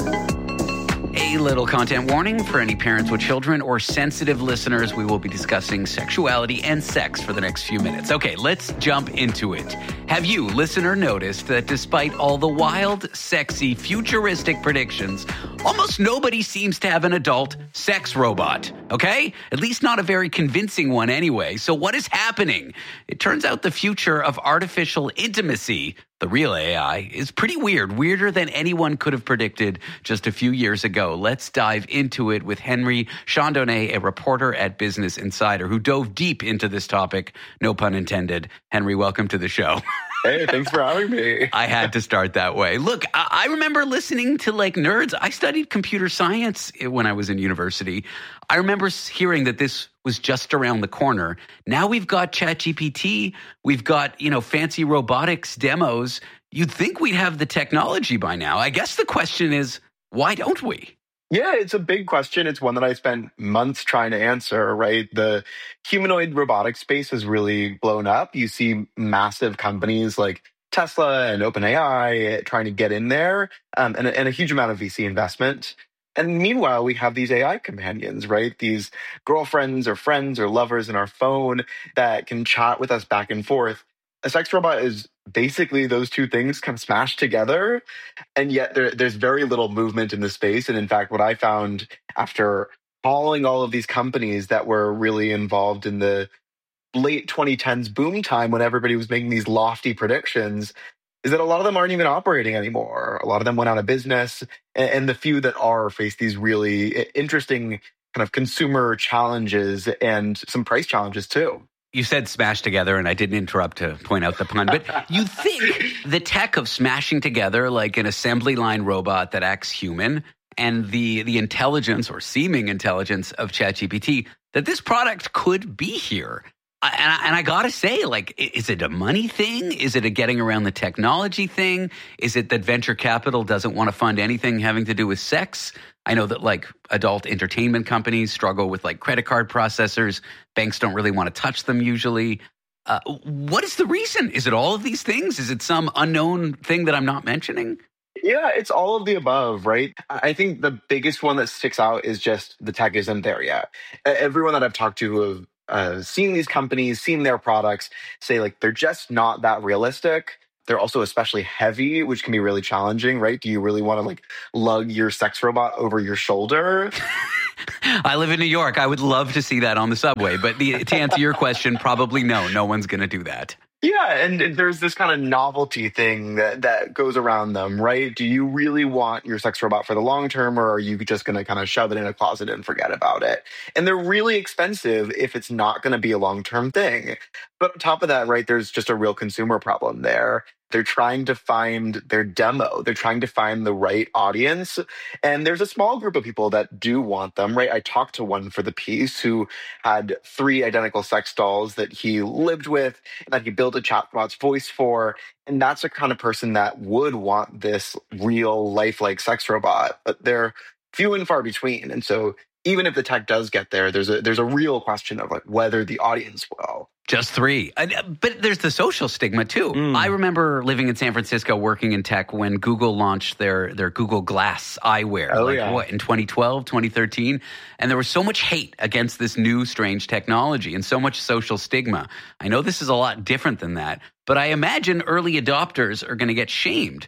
A little content warning for any parents with children or sensitive listeners. We will be discussing sexuality and sex for the next few minutes. Okay, let's jump into it. Have you, listener, noticed that despite all the wild, sexy, futuristic predictions, almost nobody seems to have an adult sex robot, okay? At least not a very convincing one anyway. So what is happening? It turns out the future of artificial intimacy, the real AI, is pretty weird, weirder than anyone could have predicted just a few years ago. Let's dive into it with Henry Chandonnet, a reporter at Business Insider, who dove deep into this topic, no pun intended. Henry, welcome to the show. Hey, thanks for having me. I had to start that way. Look, I remember listening to like nerds. I studied computer science when I was in university. I remember hearing that this was just around the corner. Now we've got ChatGPT. We've got, fancy robotics demos. You'd think we'd have the technology by now. I guess the question is, why don't we? Yeah, it's a big question. It's one that I spent months trying to answer, right? The humanoid robotic space has really blown up. You see massive companies like Tesla and OpenAI trying to get in there, and a huge amount of VC investment. And meanwhile, we have these AI companions, right? These girlfriends or friends or lovers in our phone that can chat with us back and forth. A sex robot is basically those two things kind of smashed together. And yet there's very little movement in the space. And in fact, what I found after following all of these companies that were really involved in the late 2010s boom time when everybody was making these lofty predictions is that a lot of them aren't even operating anymore. A lot of them went out of business. And the few that are face these really interesting kind of consumer challenges and some price challenges too. You said smash together, and I didn't interrupt to point out the pun, but you think the tech of smashing together like an assembly line robot that acts human and the intelligence or seeming intelligence of ChatGPT, that this product could be here. And I got to say, like, is it a money thing? Is it a getting around the technology thing? Is it that venture capital doesn't want to fund anything having to do with sex? I know that, like, adult entertainment companies struggle with, like, credit card processors. Banks don't really want to touch them usually. What is the reason? Is it all of these things? Is it some unknown thing that I'm not mentioning? Yeah, it's all of the above, right? I think the biggest one that sticks out is just the tech isn't there yet. Everyone that I've talked to who have seen these companies, seen their products, say, like, they're just not that realistic. They're also especially heavy, which can be really challenging, right? Do you really want to, like, lug your sex robot over your shoulder? I live in New York. I would love to see that on the subway. But to answer your question, probably no one's going to do that. Yeah, and there's this kind of novelty thing that goes around them, right? Do you really want your sex robot for the long term, or are you just going to kind of shove it in a closet and forget about it? And they're really expensive if it's not going to be a long-term thing. But on top of that, right, there's just a real consumer problem there. They're trying to find their demo. They're trying to find the right audience. And there's a small group of people that do want them, right? I talked to one for the piece who had 3 identical sex dolls that he lived with, that he built a chatbot's voice for. And that's the kind of person that would want this real lifelike sex robot. But they're few and far between. And so even if the tech does get there, there's a real question of, like, whether the audience will. Just 3. But there's the social stigma, too. I remember living in San Francisco working in tech when Google launched their Google Glass eyewear. In 2012, 2013? And there was so much hate against this new strange technology and so much social stigma. I know this is a lot different than that, but I imagine early adopters are going to get shamed.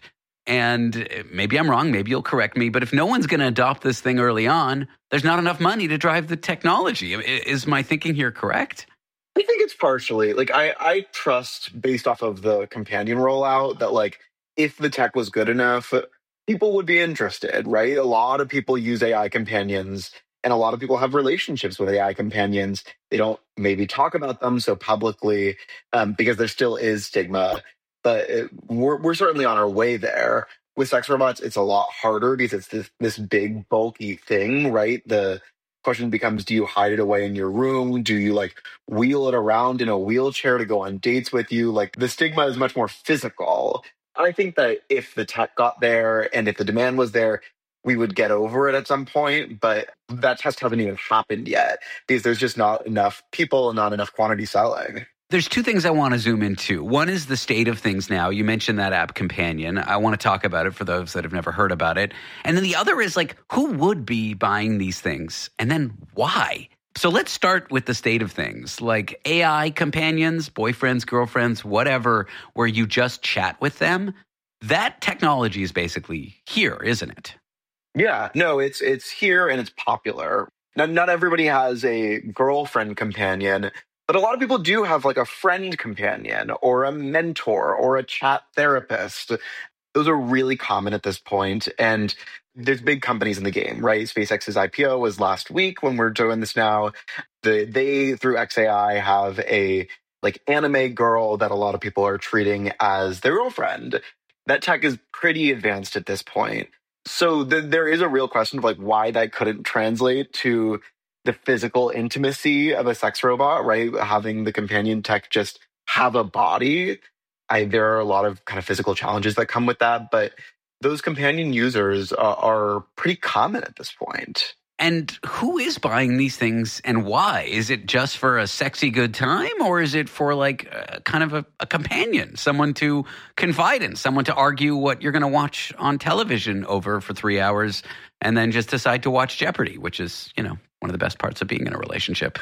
And maybe I'm wrong, maybe you'll correct me, but if no one's going to adopt this thing early on, there's not enough money to drive the technology. Is my thinking here correct? I think it's partially. Like, I trust, based off of the companion rollout, that, like, if the tech was good enough, people would be interested, right? A lot of people use AI companions, and a lot of people have relationships with AI companions. They don't maybe talk about them so publicly because there still is stigma. But we're certainly on our way there. With sex robots, it's a lot harder because it's this big, bulky thing, right? The question becomes, do you hide it away in your room? Do you, like, wheel it around in a wheelchair to go on dates with you? Like, the stigma is much more physical. I think that if the tech got there and if the demand was there, we would get over it at some point. But that test hasn't even happened yet because there's just not enough people and not enough quantity selling. There's 2 things I want to zoom into. One is the state of things now. You mentioned that app Companion. I want to talk about it for those that have never heard about it. And then the other is, like, who would be buying these things? And then why? So let's start with the state of things. Like AI companions, boyfriends, girlfriends, whatever, where you just chat with them. That technology is basically here, isn't it? Yeah, no, it's here and it's popular. Now, not everybody has a girlfriend companion, but a lot of people do have, like, a friend companion or a mentor or a chat therapist. Those are really common at this point. And there's big companies in the game, right? SpaceX's IPO was last week when we're doing this now. They, through XAI, have a, like, anime girl that a lot of people are treating as their girlfriend. That tech is pretty advanced at this point. So there is a real question of, like, why that couldn't translate to the physical intimacy of a sex robot, right? Having the companion tech just have a body. There are a lot of kind of physical challenges that come with that, but those companion users are pretty common at this point. And who is buying these things and why? Is it just for a sexy good time, or is it for, like, kind of a companion, someone to confide in, someone to argue what you're going to watch on television over for 3 hours and then just decide to watch Jeopardy, which is, you know, one of the best parts of being in a relationship.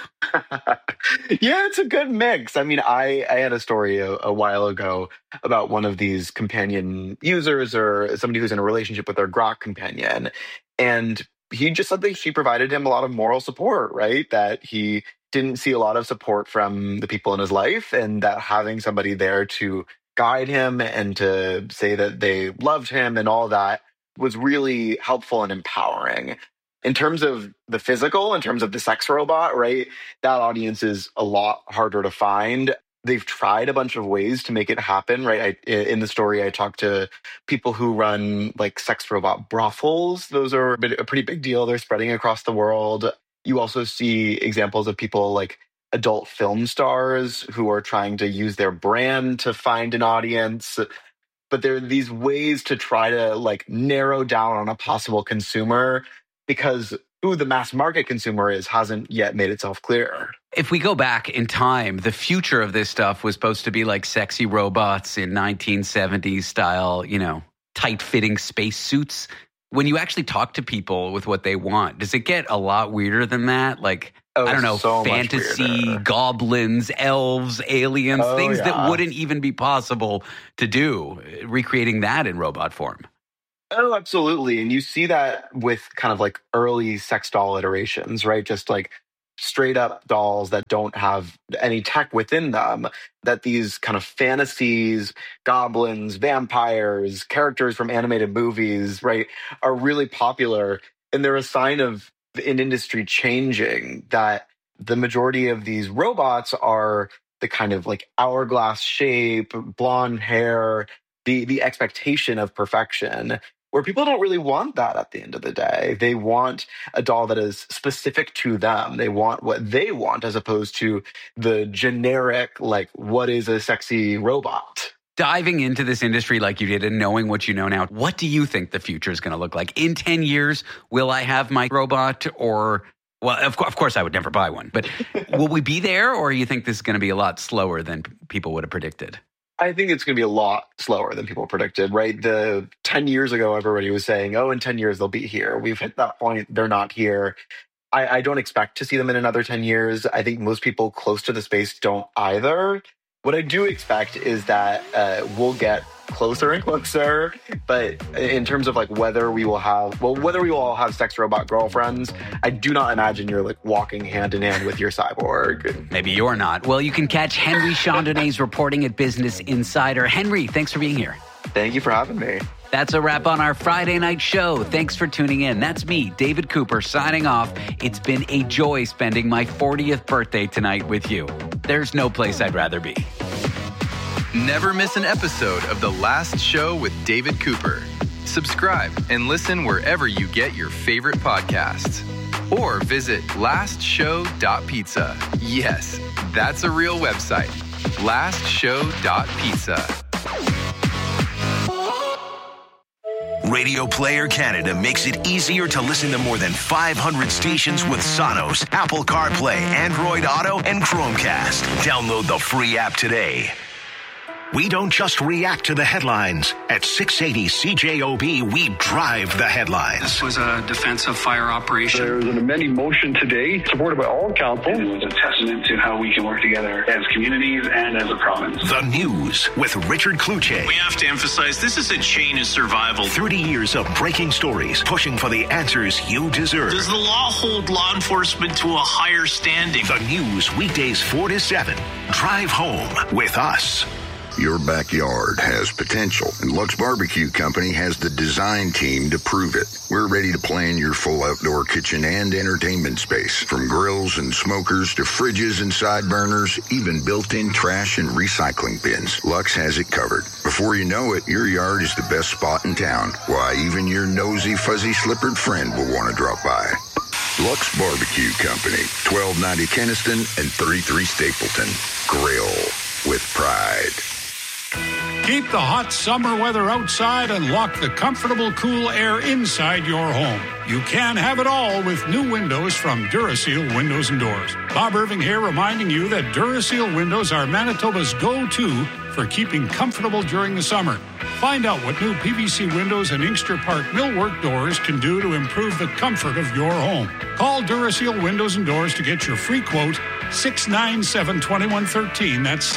Yeah, it's a good mix. I mean, I had a story a while ago about one of these companion users or somebody who's in a relationship with their Grok companion. And he just said that she provided him a lot of moral support, right? That he didn't see a lot of support from the people in his life, and that having somebody there to guide him and to say that they loved him and all that was really helpful and empowering. In terms of the physical, in terms of the sex robot, right, that audience is a lot harder to find. they've tried a bunch of ways to make it happen, right? In the story, I talked to people who run like sex robot brothels. Those are a pretty big deal. They're spreading across the world. You also see examples of people like adult film stars who are trying to use their brand to find an audience. But there are these ways to try to like narrow down on a possible consumer because who the mass market consumer is hasn't yet made itself clear. If we go back in time, the future of this stuff was supposed to be like sexy robots in 1970s style, tight-fitting space suits. When you actually talk to people with what they want, does it get a lot weirder than that? Like, I don't know, so fantasy, goblins, elves, aliens, things that wouldn't even be possible to do, recreating that in robot form. Oh, absolutely. And you see that with kind of like early sex doll iterations, right? Just like straight up dolls that don't have any tech within them, that these kind of fantasies, goblins, vampires, characters from animated movies, right, are really popular. And they're a sign of an industry changing, that the majority of these robots are the kind of like hourglass shape, blonde hair, the expectation of perfection, where people don't really want that at the end of the day. They want a doll that is specific to them. They want what they want as opposed to the generic, like, what is a sexy robot? Diving into this industry like you did and knowing what you know now, what do you think the future is going to look like? In 10 years, will I have my robot? Or, well, of course I would never buy one. But will we be there, or you think this is going to be a lot slower than people would have predicted? I think it's going to be a lot slower than people predicted, right? 10 years ago, everybody was saying, in 10 years, they'll be here. We've hit that point. They're not here. I don't expect to see them in another 10 years. I think most people close to the space don't either. What I do expect is that we'll get closer and closer, but in terms of like whether we will all have sex robot girlfriends, I do not imagine you're like walking hand in hand with your cyborg. Maybe you're not. Well, you can catch Henry Chandonnet's reporting at Business Insider. Henry, thanks for being here. Thank you for having me. That's a wrap on our Friday night show. Thanks for tuning in. That's me, David Cooper, signing off. It's been a joy spending my 40th birthday tonight with you. There's no place I'd rather be. Never miss an episode of The Last Show with David Cooper. Subscribe and listen wherever you get your favorite podcasts. Or visit lastshow.pizza. Yes, that's a real website. lastshow.pizza. Radio Player Canada makes it easier to listen to more than 500 stations with Sonos, Apple CarPlay, Android Auto, and Chromecast. Download the free app today. We don't just react to the headlines. At 680 CJOB, we drive the headlines. This was a defensive fire operation. There was an amending motion today, supported by all council. And it was a testament to how we can work together as communities and as a province. The News with Richard Kluche. We have to emphasize this is a chain of survival. 30 years of breaking stories, pushing for the answers you deserve. Does the law hold law enforcement to a higher standing? The News, weekdays 4 to 7. Drive home with us. Your backyard has potential, and Lux Barbecue Company has the design team to prove it. We're ready to plan your full outdoor kitchen and entertainment space, from grills and smokers to fridges and side burners, even built-in trash and recycling bins. Lux has it covered. Before you know it, your yard is the best spot in town. Why, even your nosy, fuzzy-slippered friend will want to drop by. Lux Barbecue Company, 1290 Keniston and 33 Stapleton. Grill with pride. Keep the hot summer weather outside and lock the comfortable, cool air inside your home. You can have it all with new windows from Duraseal Windows and Doors. Bob Irving here, reminding you that Duraseal windows are Manitoba's go-to for keeping comfortable during the summer. Find out what new PVC windows and Inkster Park millwork doors can do to improve the comfort of your home. Call Duraseal Windows and Doors to get your free quote, 697-2113. That's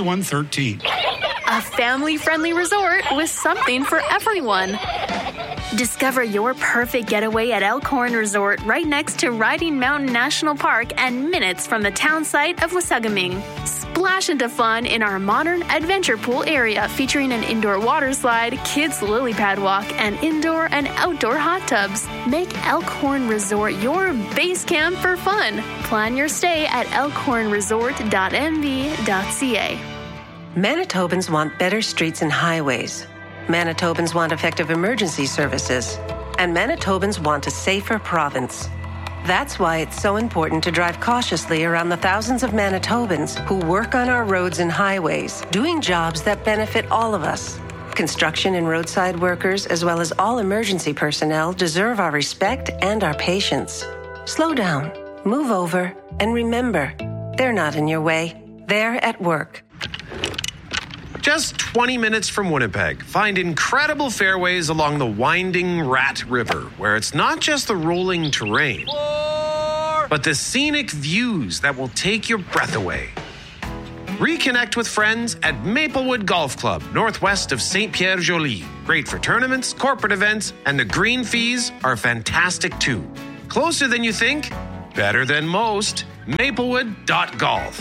697-2113. A family-friendly resort with something for everyone. Discover your perfect getaway at Elkhorn Resort right next to Riding Mountain National Park and minutes from the town site of Wasagaming. Splash into fun in our modern adventure pool area featuring an indoor water slide, kids lily pad walk, and indoor and outdoor hot tubs. Make Elkhorn Resort your base camp for fun. Plan your stay at elkhornresort.nv.ca. Manitobans want better streets and highways. Manitobans want effective emergency services. And Manitobans want a safer province. That's why it's so important to drive cautiously around the thousands of Manitobans who work on our roads and highways, doing jobs that benefit all of us. Construction and roadside workers, as well as all emergency personnel, deserve our respect and our patience. Slow down, move over, and remember, they're not in your way. They're at work. Just 20 minutes from Winnipeg, find incredible fairways along the winding Rat River, where it's not just the rolling terrain, but the scenic views that will take your breath away. Reconnect with friends at Maplewood Golf Club, northwest of Saint-Pierre-Joli. Great for tournaments, corporate events, and the green fees are fantastic too. Closer than you think, better than most. Maplewood.golf.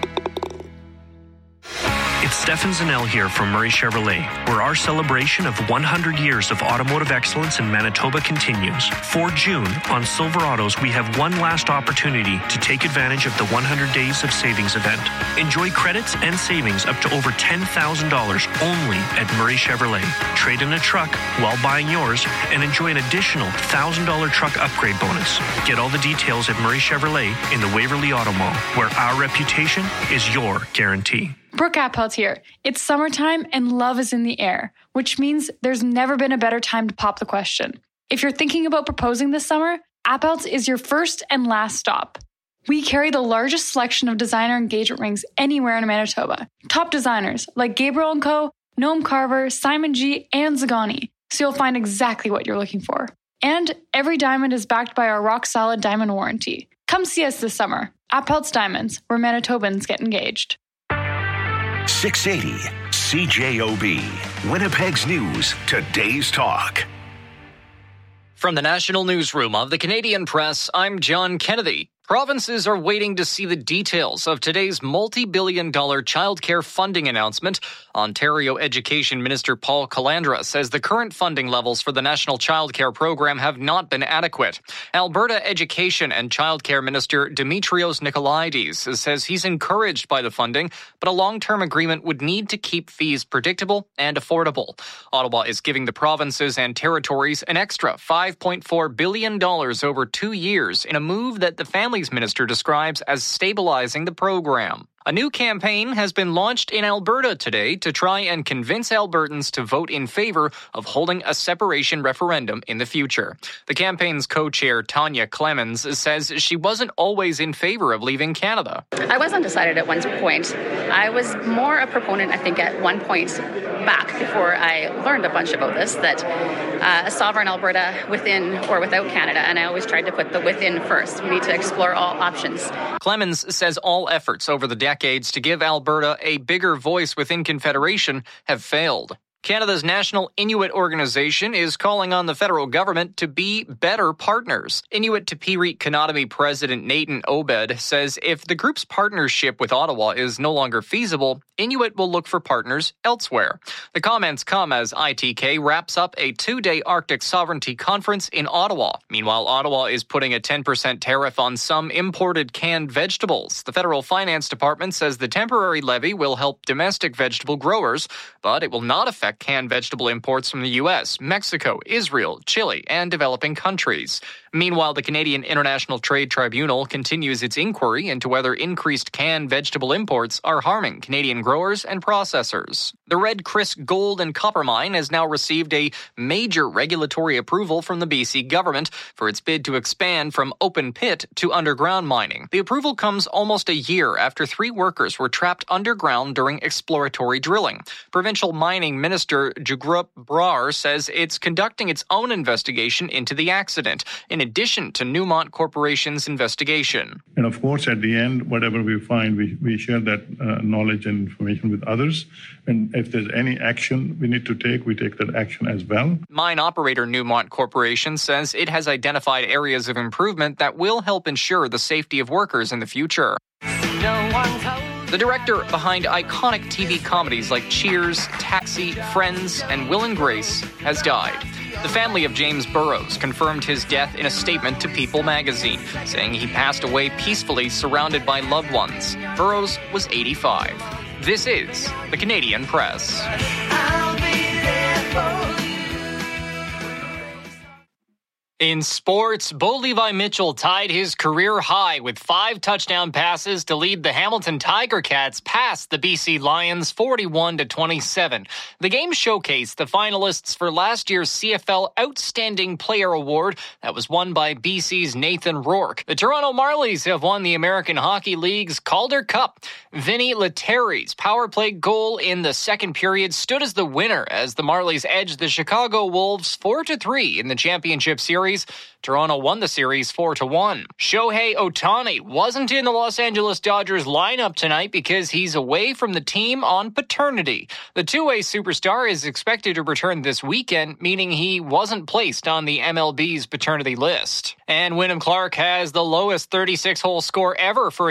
It's Stefan Zanel here from Murray Chevrolet, where our celebration of 100 years of automotive excellence in Manitoba continues. For June, on Silverados, we have one last opportunity to take advantage of the 100 Days of Savings event. Enjoy credits and savings up to over $10,000 only at Murray Chevrolet. Trade in a truck while buying yours and enjoy an additional $1,000 truck upgrade bonus. Get all the details at Murray Chevrolet in the Waverly Auto Mall, where our reputation is your guarantee. Brooke Appelt here. It's summertime and love is in the air, which means there's never been a better time to pop the question. If you're thinking about proposing this summer, Appelt's is your first and last stop. We carry the largest selection of designer engagement rings anywhere in Manitoba. Top designers like Gabriel & Co., Noam Carver, Simon G., and Zagani, so you'll find exactly what you're looking for. And every diamond is backed by our rock-solid diamond warranty. Come see us this summer. Appelt's Diamonds, where Manitobans get engaged. 680 CJOB, Winnipeg's News, today's talk. From the National Newsroom of the Canadian Press, I'm John Kennedy. Provinces are waiting to see the details of today's multi-billion-dollar childcare funding announcement. Ontario Education Minister Paul Calandra says the current funding levels for the National Childcare Program have not been adequate. Alberta Education and Childcare Minister Dimitrios Nicolaides says he's encouraged by the funding, but a long-term agreement would need to keep fees predictable and affordable. Ottawa is giving the provinces and territories an extra $5.4 billion over 2 years in a move that the Families Minister describes as stabilizing the program. A new campaign has been launched in Alberta today to try and convince Albertans to vote in favor of holding a separation referendum in the future. The campaign's co-chair, Tanya Clemens, says she wasn't always in favor of leaving Canada. I was undecided at one point. I was more a proponent, I think, at one point back before I learned a bunch about this, that a sovereign Alberta within or without Canada, and I always tried to put the within first. We need to explore all options. Clemens says all efforts over the decades to give Alberta a bigger voice within Confederation have failed. Canada's National Inuit Organization is calling on the federal government to be better partners. Inuit Tapiriit Kanatami President Nathan Obed says if the group's partnership with Ottawa is no longer feasible, Inuit will look for partners elsewhere. The comments come as ITK wraps up a 2-day Arctic Sovereignty Conference in Ottawa. Meanwhile, Ottawa is putting a 10% tariff on some imported canned vegetables. The Federal Finance Department says the temporary levy will help domestic vegetable growers, but it will not affect canned vegetable imports from the U.S., Mexico, Israel, Chile, and developing countries. Meanwhile, the Canadian International Trade Tribunal continues its inquiry into whether increased canned vegetable imports are harming Canadian growers and processors. The Red Chris Gold and Copper Mine has now received a major regulatory approval from the BC government for its bid to expand from open pit to underground mining. The approval comes almost a year after 3 workers were trapped underground during exploratory drilling. Provincial Mining Minister Jugrup Brar says it's conducting its own investigation into the accident. In addition to Newmont Corporation's investigation. And of course, at the end, whatever we find, we share that knowledge and information with others. And if there's any action we need to take, we take that action as well. Mine operator Newmont Corporation says it has identified areas of improvement that will help ensure the safety of workers in the future. The director behind iconic TV comedies like Cheers, Taxi, Friends, and Will and Grace has died. The family of James Burrows confirmed his death in a statement to People magazine, saying he passed away peacefully surrounded by loved ones. Burrows was 85. This is the Canadian Press. In sports, Bo Levi Mitchell tied his career high with 5 touchdown passes to lead the Hamilton Tiger Cats past the BC Lions 41-27. The game showcased the finalists for last year's CFL Outstanding Player Award that was won by BC's Nathan Rourke. The Toronto Marlies have won the American Hockey League's Calder Cup. Vinny Lettieri's power play goal in the second period stood as the winner as the Marlies edged the Chicago Wolves 4-3 in the championship series. Toronto won the series 4-1. Shohei Ohtani wasn't in the Los Angeles Dodgers lineup tonight because he's away from the team on paternity. The two-way superstar is expected to return this weekend, meaning he wasn't placed on the MLB's paternity list. And Wyndham Clark has the lowest 36-hole score ever for a